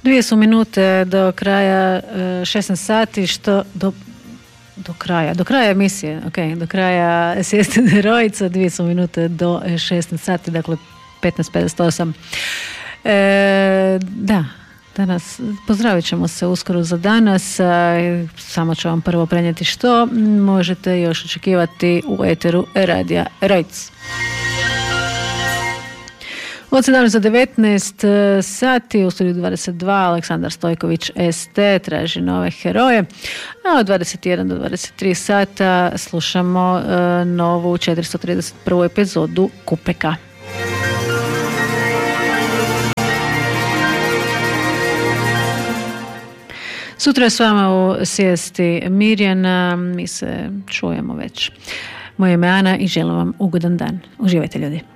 2 su minute do kraja 16 sati, što do kraja emisije, do kraja sieste herojica, 2 su minute do 16 sati, dakle 15:58. Da, danas pozdravit ćemo se uskoro za danas, samo ću vam prvo prenijeti što možete još očekivati u eteru Radija Rojc. Od 17 do 19 sati u studiju 22 Aleksandar Stojković ST traži nove heroje, a od 21 do 23 sata slušamo novu 431. epizodu Kupeka. Sutra je s vama u sjesti Mirjana, mi se čujemo već. Moje ime je Ana i želim vam ugodan dan. Uživajte ljudi.